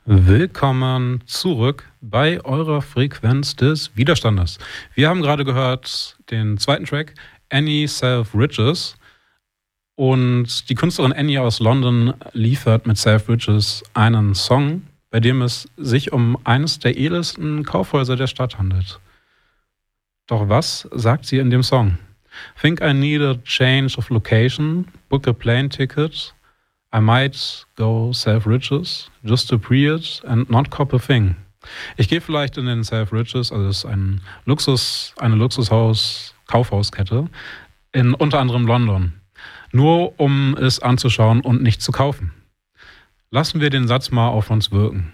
Willkommen zurück bei eurer Frequenz des Widerstandes. Wir haben gerade gehört den zweiten Track, Annie Selfridges. Und die Künstlerin Annie aus London liefert mit Selfridges einen Song, bei dem es sich um eines der edelsten Kaufhäuser der Stadt handelt. Doch was sagt sie in dem Song? Think I need a change of location, book a plane ticket, I might go Selfridges, just to pre it and not cop a thing. Ich gehe vielleicht in den Selfridges, also das ist eine Kaufhauskette in unter anderem London, nur um es anzuschauen und nicht zu kaufen. Lassen wir den Satz mal auf uns wirken.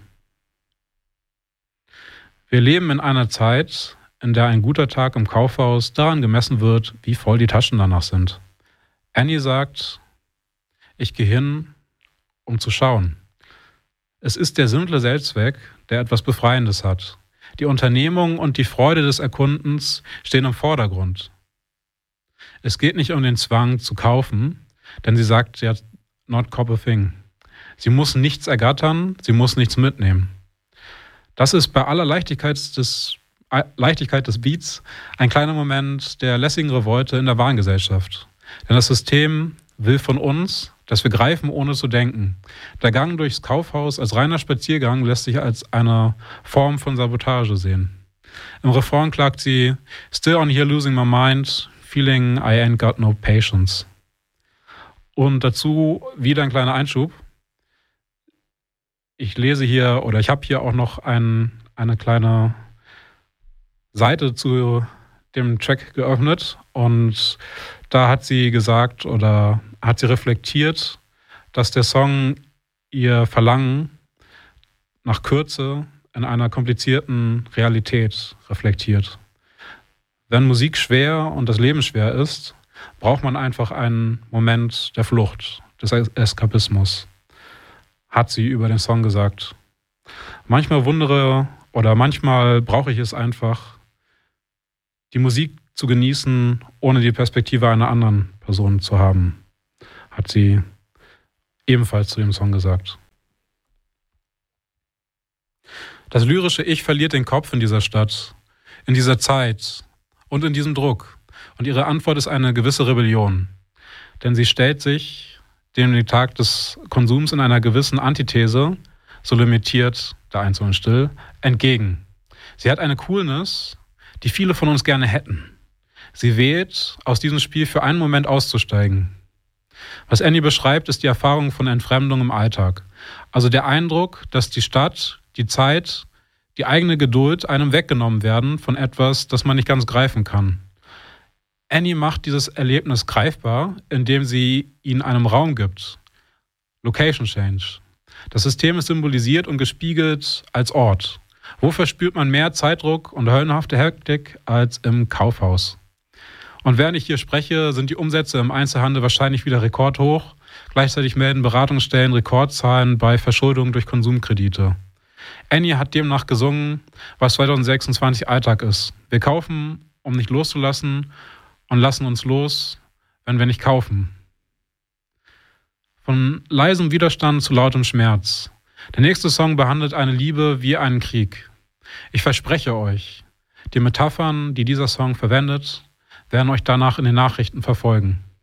Wir leben in einer Zeit, in der ein guter Tag im Kaufhaus daran gemessen wird, wie voll die Taschen danach sind. Annie sagt, ich gehe hin, um zu schauen. Es ist der simple Selbstzweck, der etwas Befreiendes hat. Die Unternehmung und die Freude des Erkundens stehen im Vordergrund. Es geht nicht um den Zwang zu kaufen, denn sie sagt ja, not cop a thing. Sie muss nichts ergattern, sie muss nichts mitnehmen. Das ist bei aller Leichtigkeit des Beats ein kleiner Moment der lässigen Revolte in der Warengesellschaft. Denn das System will von uns, dass wir greifen, ohne zu denken. Der Gang durchs Kaufhaus als reiner Spaziergang lässt sich als eine Form von Sabotage sehen. Im Refrain klagt sie, still on here losing my mind, feeling I ain't got no patience. Und dazu wieder ein kleiner Einschub. Ich habe hier auch noch eine kleine Seite zu dem Track geöffnet und da hat sie gesagt oder hat sie reflektiert, dass der Song ihr Verlangen nach Kürze in einer komplizierten Realität reflektiert. Wenn Musik schwer und das Leben schwer ist, braucht man einfach einen Moment der Flucht, des Eskapismus, hat sie über den Song gesagt. Manchmal brauche ich es einfach, die Musik zu genießen, ohne die Perspektive einer anderen Person zu haben, hat sie ebenfalls zu dem Song gesagt. Das lyrische Ich verliert den Kopf in dieser Stadt, in dieser Zeit und in diesem Druck. Und ihre Antwort ist eine gewisse Rebellion. Denn sie stellt sich dem Tag des Konsums in einer gewissen Antithese, so limitiert der Einzelne still, entgegen. Sie hat eine Coolness, die viele von uns gerne hätten. Sie wählt, aus diesem Spiel für einen Moment auszusteigen. Was Annie beschreibt, ist die Erfahrung von Entfremdung im Alltag. Also der Eindruck, dass die Stadt, die Zeit, die eigene Geduld einem weggenommen werden von etwas, das man nicht ganz greifen kann. Annie macht dieses Erlebnis greifbar, indem sie ihnen einen Raum gibt. Location Change. Das System ist symbolisiert und gespiegelt als Ort. Wo verspürt man mehr Zeitdruck und höllenhafte Hektik als im Kaufhaus? Und während ich hier spreche, sind die Umsätze im Einzelhandel wahrscheinlich wieder rekordhoch. Gleichzeitig melden Beratungsstellen Rekordzahlen bei Verschuldung durch Konsumkredite. Annie hat demnach gesungen, was 2026 Alltag ist. Wir kaufen, um nicht loszulassen, und lassen uns los, wenn wir nicht kaufen. Von leisem Widerstand zu lautem Schmerz. Der nächste Song behandelt eine Liebe wie einen Krieg. Ich verspreche euch, die Metaphern, die dieser Song verwendet, werden euch danach in den Nachrichten verfolgen.